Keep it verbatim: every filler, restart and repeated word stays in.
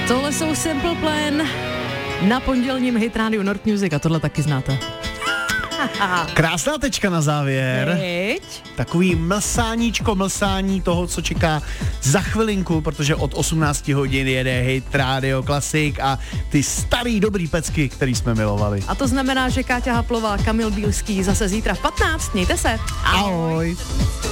Tohle jsou Simple Plan na pondělním Hit Radio Nord Music a tohle taky znáte. Krásná tečka na závěr. Teď. Takový mlsáníčko, mlsání toho, co čeká za chvilinku, protože od osmnácti hodin jede Hit Radio Klasik a ty starý dobrý pecky, který jsme milovali. A to znamená, že Káťa Haplová, Kamil Bílský zase zítra v patnáct. Mějte se. Ahoj. Ahoj.